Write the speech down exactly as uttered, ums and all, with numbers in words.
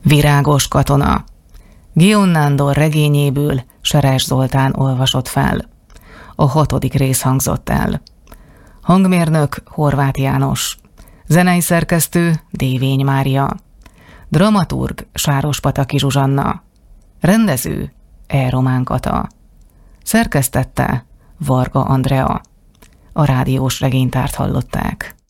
Virágos katona. Guion Nándor regényéből Seres Zoltán olvasott fel. A hatodik rész hangzott el. Hangmérnök Horváth János. Zenei szerkesztő Dévény Mária. Dramaturg Sárospataki Zsuzsanna. Rendező E. Román Kata. Szerkesztette Varga Andrea. A rádiós regénytárt hallották.